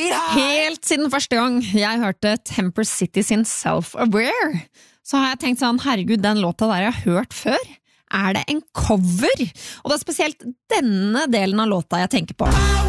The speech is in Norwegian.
Helt siden første gang jeg hørte Temper City sin Self-Aware, så har jeg tenkt sånn, herregud, den låta der jeg har hørt før, det en cover? Og det spesielt denne delen av låta jeg tenker på.